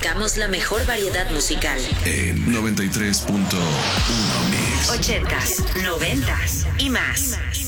Buscamos la mejor variedad musical. En 93.1 Mix. 80s, 90s y más.